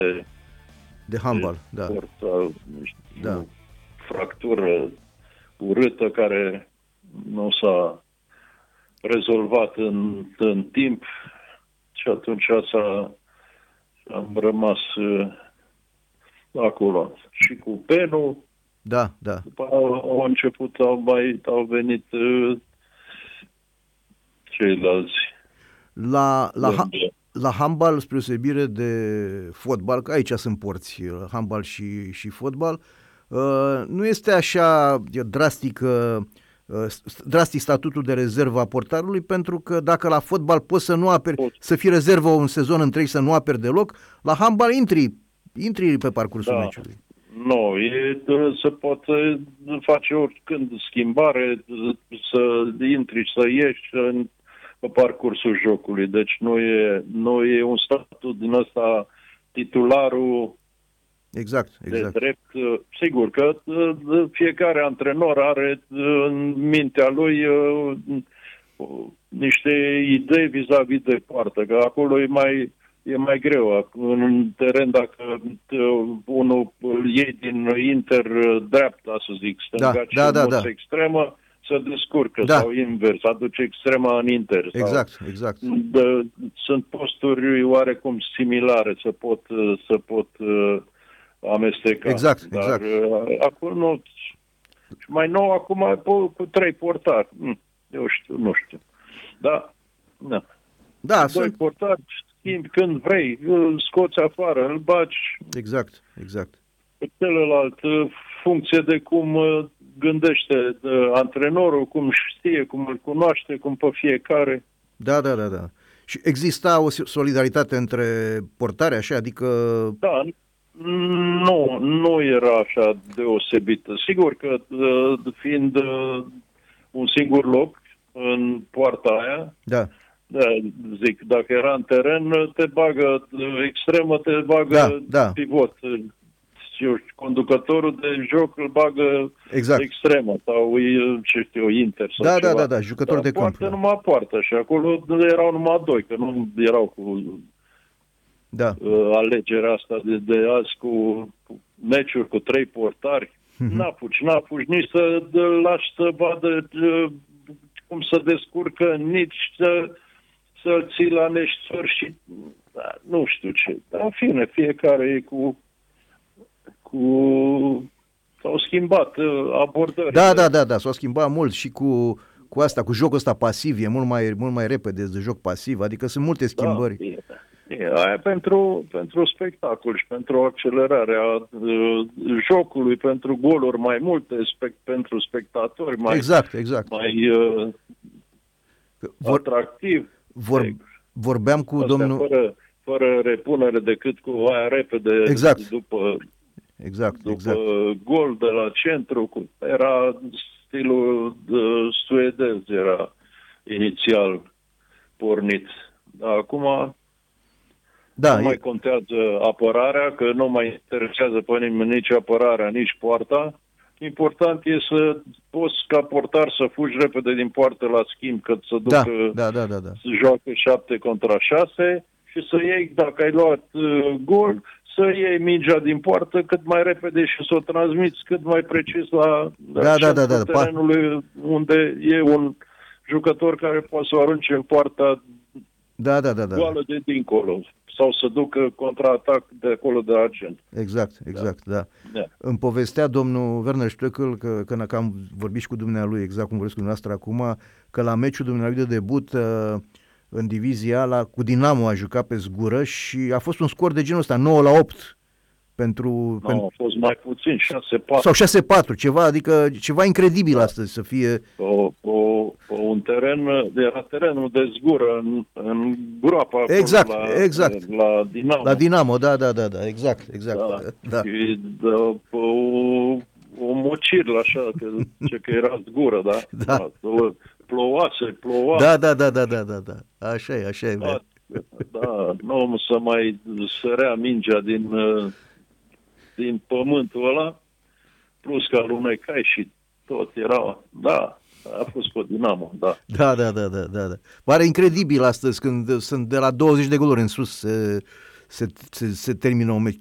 De handbal, da. sport sau Da. fractură urâtă care nu s-a rezolvat în timp și atunci am rămas acolo. Și cu penul, Da, da. după au început, au venit ceilalți. La handbal, spre osebire de fotbal, că aici sunt porți, handbal și fotbal, nu este așa drastic statutul de rezervă a portarului, pentru că dacă la fotbal poți să nu aperi, să fii rezervă un sezon întreg, să nu aperi deloc, la handbal intri pe parcursul meciului. Nu, se poate face oricând schimbare, să intri, să ieși pe parcursul jocului. Deci nu e un statut din ăsta, titularul exact. de drept. Sigur că fiecare antrenor are în mintea lui niște idei vis-a-vis de poartă, că acolo e mai greu. În teren, dacă unul îl iei din Inter dreapta, să zic, stânga și extremă, se descurcă, sau invers, aduce extrema în Inter. Exact. Sunt posturi oarecum similare, se pot amesteca. Exact. Acum nu. Mai nou, acum cu 3 portari. Nu știu. Da, 2 portari, schimbi când vrei, îl scoți afară, îl bagi. Exact. Pe celălalt, funcție de cum gândește antrenorul, cum știe, cum îl cunoaște, cum pe fiecare. Da. Și exista o solidaritate între portari, așa, adică... Da, nu era așa deosebită. Sigur că fiind un singur loc în poarta aia, zic, dacă era în teren, te bagă extremă, te bagă pivot. Conducătorul de joc îl bagă extremă sau Inter sau ceva. Da, jucător de câmp. Poartă numai poartă și acolo erau numai 2, că nu erau cu alegerea asta de azi cu meciuri cu 3 portari. N-apuci nici să lași să vadă cum să descurcă, nici să-l ții la neșturi și nu știu ce. Dar în fine, fiecare e cu s-au schimbat abordările. Da, s-au schimbat mult și cu asta, cu jocul ăsta pasiv, e mult mai repede de joc pasiv, adică sunt multe schimbări. Aia pentru spectacol și pentru accelerarea jocului, pentru goluri mai multe, pentru spectatori mai mai atractiv. Vorbeam cu domnul... Fără repunere decât cu aia repede după gol de la centru. Era stilul suedez, era inițial pornit. Dar acum nu mai contează apărarea, că nu mai interesează pe nimeni nici apărarea, nici poarta. Important e să poți ca portar să fugi repede din poartă la schimb, că să ducă să joacă 7 contra 6 și să iei, dacă ai luat gol, să iei mingea din poartă cât mai repede și să o transmiți cât mai precis la terenului unde e un jucător care poate să o arunce în poarta goală de dincolo sau să ducă contraatac de acolo de argent. Exact. Îmi povestea domnul Werner Stöckel, că am vorbit și cu dumnealui, exact cum vorbesc cu dumneavoastră acum, că la meciul dumnealui de debut în divizia cu Dinamo a jucat pe zgură și a fost un scor de genul ăsta, 9-8 a fost mai puțin, 6-4. Sau 6-4, ceva incredibil astăzi să fie. Un teren, era terenul de zgură în groapa la Dinamo. La Dinamo, da, exact. Da. O mocirlă așa, că era zgură, da. Ploua. Da. Așa e. Da, nu să mai sărea mingea din pământul ăla, plus că alunecai și tot era, a fost pe Dinamo, Da. Pare incredibil astăzi când sunt de la 20 de goluri în sus, se termină un meci.